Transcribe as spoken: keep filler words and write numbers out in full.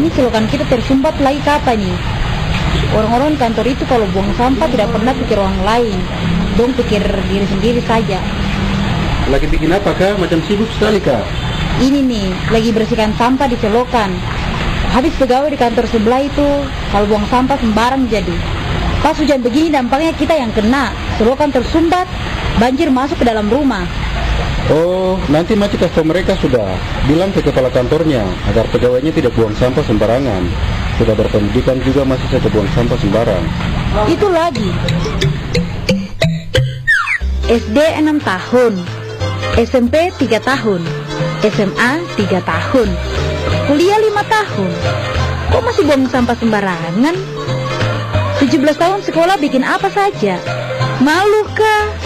ini selokan kita tersumbat lagi kapan nih? Orang-orang kantor itu kalau buang sampah tidak pernah pikir orang lain, dong pikir diri sendiri saja. Lagi bikin apa kak? Macam sibuk sekali kak. Ini nih, lagi bersihkan sampah di selokan. Habis pegawai di kantor sebelah itu, kalau buang sampah sembarang jadi. Pas hujan begini dampaknya kita yang kena, selokan tersumbat, banjir masuk ke dalam rumah. Oh, nanti Maci kasih tahu mereka sudah. Bilang ke kepala kantornya agar pegawainya tidak buang sampah sembarangan. Sudah berpendidikan juga masih saja buang sampah sembarang. Itu lagi. S D enam tahun, S M P tiga tahun, S M A tiga tahun, kuliah lima tahun. Kok masih buang sampah sembarangan? tujuh belas tahun sekolah bikin apa saja? Malu kah?